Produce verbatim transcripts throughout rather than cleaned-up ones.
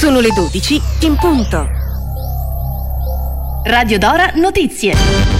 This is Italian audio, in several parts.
Sono le dodici in punto. Radio Dora Notizie.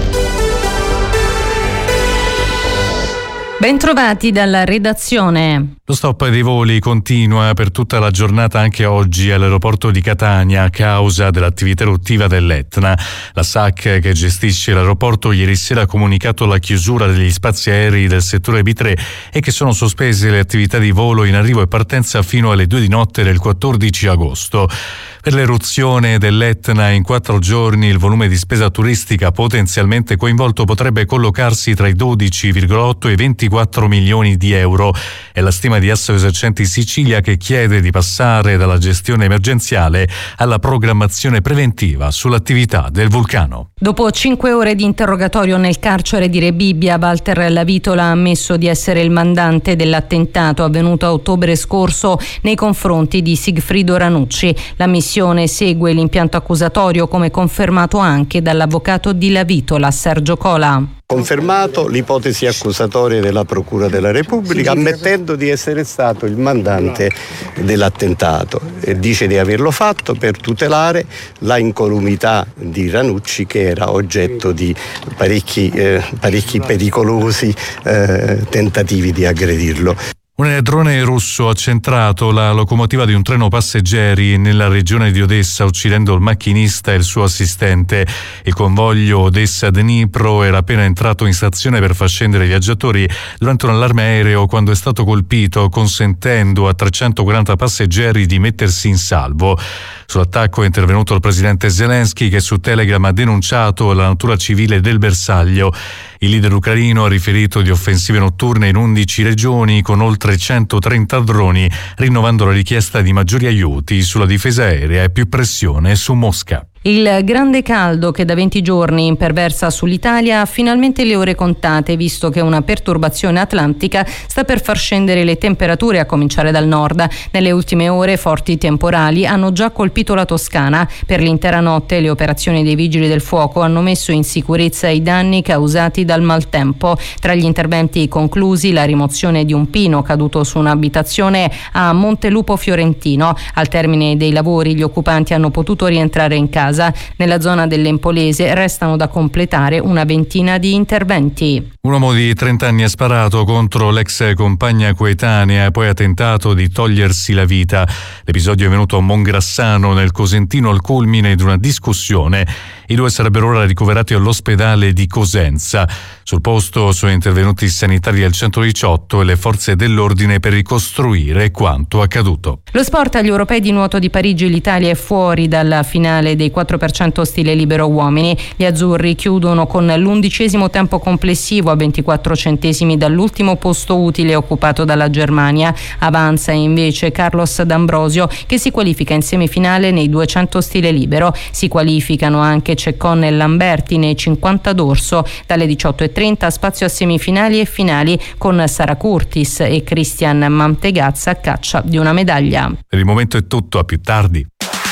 Bentrovati dalla redazione. Lo stop dei voli continua per tutta la giornata anche oggi all'aeroporto di Catania a causa dell'attività eruttiva dell'Etna. La S A C, che gestisce l'aeroporto, ieri sera ha comunicato la chiusura degli spazi aerei del settore B tre e che sono sospese le attività di volo in arrivo e partenza fino alle due di notte del quattordici agosto. Per l'eruzione dell'Etna in quattro giorni il volume di spesa turistica potenzialmente coinvolto potrebbe collocarsi tra i dodici virgola otto e i ventiquattro milioni di euro. È la stima di Assoesercenti Sicilia, che chiede di passare dalla gestione emergenziale alla programmazione preventiva sull'attività del vulcano. Dopo cinque ore di interrogatorio nel carcere di Rebibbia, Walter Lavitola ha ammesso di essere il mandante dell'attentato avvenuto a ottobre scorso nei confronti di Sigfrido Ranucci. La missione segue l'impianto accusatorio, come confermato anche dall'avvocato di Lavitola, Sergio Cola. Confermato l'ipotesi accusatoria della Procura della Repubblica, ammettendo di essere stato il mandante dell'attentato, e dice di averlo fatto per tutelare la incolumità di Ranucci, che era oggetto di parecchi, eh, parecchi pericolosi eh, tentativi di aggredirlo. Un drone russo ha centrato la locomotiva di un treno passeggeri nella regione di Odessa, uccidendo il macchinista e il suo assistente. Il convoglio Odessa-Dnipro era appena entrato in stazione per far scendere i viaggiatori durante un allarme aereo quando è stato colpito, consentendo a trecentoquaranta passeggeri di mettersi in salvo. Sull'attacco è intervenuto il presidente Zelensky, che su Telegram ha denunciato la natura civile del bersaglio. Il leader ucraino ha riferito di offensive notturne in undici regioni con oltre centotrenta droni, rinnovando la richiesta di maggiori aiuti sulla difesa aerea e più pressione su Mosca. Il grande caldo che da venti giorni imperversa sull'Italia ha finalmente le ore contate, visto che una perturbazione atlantica sta per far scendere le temperature, a cominciare dal nord. Nelle ultime ore forti temporali hanno già colpito la Toscana. Per l'intera notte le operazioni dei vigili del fuoco hanno messo in sicurezza i danni causati dal maltempo. Tra gli interventi conclusi la rimozione di un pino caduto su un'abitazione a Montelupo Fiorentino. Al termine dei lavori gli occupanti hanno potuto rientrare in casa. Nella zona dell'Empolese restano da completare una ventina di interventi. Un uomo di trenta anni ha sparato contro l'ex compagna coetanea e poi ha tentato di togliersi la vita. L'episodio è venuto a Mongrassano, nel Cosentino, al culmine di una discussione. I due sarebbero ora ricoverati all'ospedale di Cosenza. Sul posto sono intervenuti i sanitari del centodiciotto e le forze dell'ordine per ricostruire quanto accaduto. Lo sport agli europei di nuoto di Parigi. L'Italia è fuori dalla finale dei quattro per cento stile libero uomini. Gli azzurri chiudono con l'undicesimo tempo complessivo a ventiquattro centesimi dall'ultimo posto utile occupato dalla Germania. Avanza invece Carlos D'Ambrosio, che si qualifica in semifinale nei duecento stile libero. Si qualificano anche Ceccon e Lamberti nei cinquanta dorso. Dalle diciotto e trenta spazio a semifinali e finali con Sara Curtis e Christian Mantegazza a caccia di una medaglia. Per il momento è tutto, a più tardi.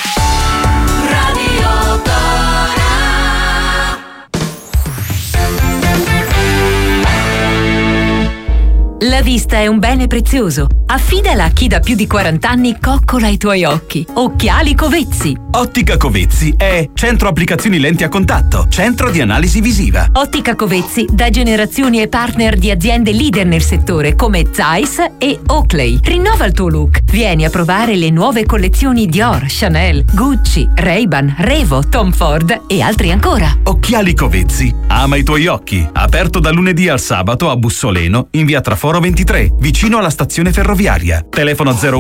La vista è un bene prezioso. Affidala a chi da più di quaranta anni coccola i tuoi occhi. Occhiali Covezzi. Ottica Covezzi è centro applicazioni lenti a contatto, centro di analisi visiva. Ottica Covezzi da generazioni e partner di aziende leader nel settore come Zeiss e Oakley. Rinnova il tuo look. Vieni a provare le nuove collezioni Dior, Chanel, Gucci, Ray-Ban, Revo, Tom Ford e altri ancora. Occhiali Covezzi. Ama i tuoi occhi. Aperto da lunedì al sabato a Bussoleno in via Traforo ventitré, vicino alla stazione ferroviaria. Telefono zero